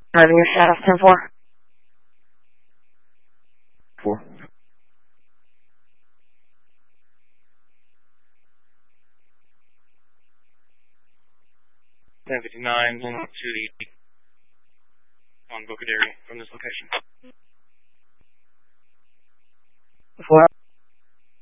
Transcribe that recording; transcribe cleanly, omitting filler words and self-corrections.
Driving your status 10-4. 4. 1059 to the on Bocaderi from this location. 4.